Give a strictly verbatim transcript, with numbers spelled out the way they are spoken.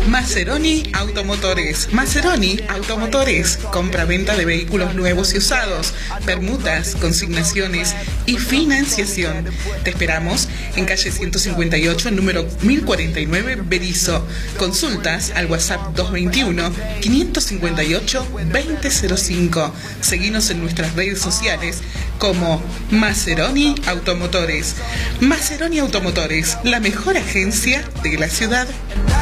Maseroni Automotores. Maseroni Automotores. Compra-venta de vehículos nuevos y usados, permutas, consignaciones y financiación. Te esperamos en calle ciento cincuenta y ocho, número mil cuarenta y nueve, Berisso. Consultas al WhatsApp dos dos uno, cinco cinco ocho, dos cero cero cinco. Seguinos en nuestras redes sociales como Maseroni Automotores. Maseroni Automotores, la mejor agencia de la ciudad.